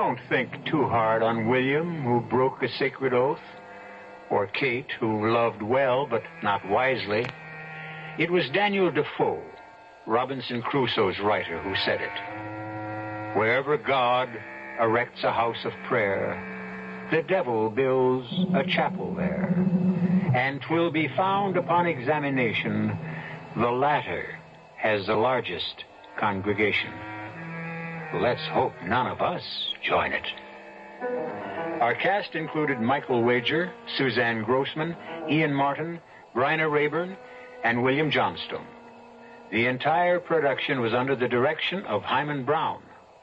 Don't think too hard on William, who broke a sacred oath, or Kate, who loved well but not wisely. It was Daniel Defoe, Robinson Crusoe's writer, who said it. Wherever God erects a house of prayer, the devil builds a chapel there, and 'twill be found upon examination the latter has the largest congregation. Let's hope none of us join it. Our cast included Michael Wager, Suzanne Grossman, Ian Martin, Bryna Rayburn, and William Johnstone. The entire production was under the direction of Hyman Brown.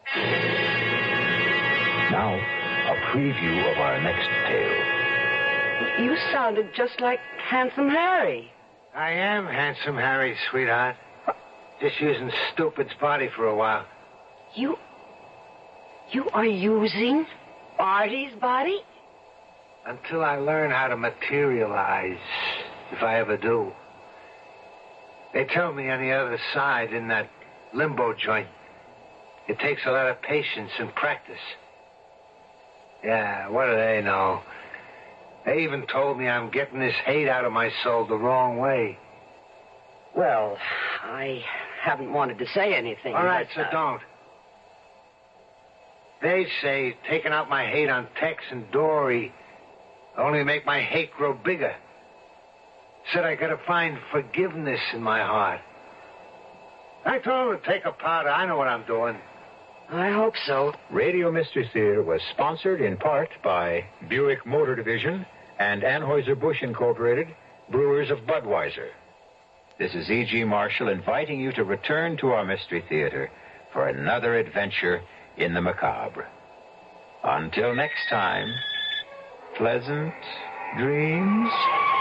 Now, a preview of our next tale. You sounded just like Handsome Harry. I am Handsome Harry, sweetheart. Just using Stupid's body for a while. You are using Artie's body? Until I learn how to materialize, if I ever do. They tell me on the other side, in that limbo joint, it takes a lot of patience and practice. Yeah, what do they know? They even told me I'm getting this hate out of my soul the wrong way. Well, I haven't wanted to say anything. All right, but, so don't. They say taking out my hate on Tex and Dory only make my hate grow bigger. Said I gotta find forgiveness in my heart. I told them to take a powder. I know what I'm doing. I hope so. Radio Mystery Theater was sponsored in part by Buick Motor Division and Anheuser-Busch Incorporated, brewers of Budweiser. This is E.G. Marshall inviting you to return to our Mystery Theater for another adventure in the macabre. Until next time, pleasant dreams.